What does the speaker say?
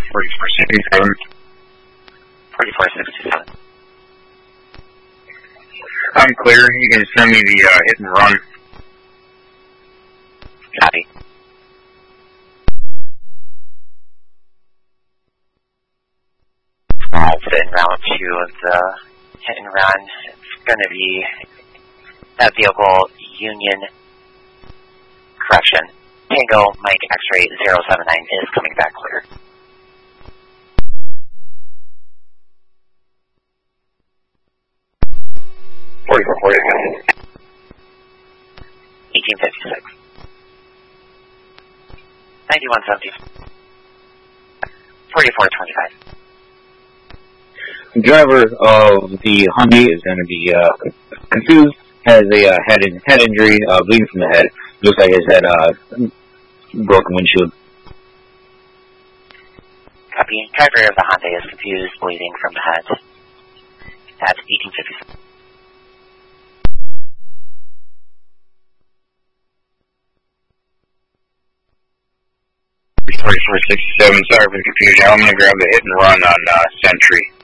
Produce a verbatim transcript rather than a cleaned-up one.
forty-four sixty-seven. forty-four sixty-seven. I'm clear. You can send me the uh, hit and run. Copy. I'll put it in round two of the hit and run. It's going to be that vehicle Union correction. Tango Mike X-ray zero seven nine is coming back clear. forty-four forty-six. eighteen fifty-six. ninety-one seventy. forty-four twenty-five. The driver of the Hyundai is going to be uh, confused, has a uh, head, in, head injury, uh, bleeding from the head. Looks like his head uh, broken windshield. Copy. Driver of the Hyundai is confused, bleeding from the head. At eighteen fifty-six. forty-four sixty-seven, sorry for the confusion. I'm going to grab the hit and run on uh, Sentry.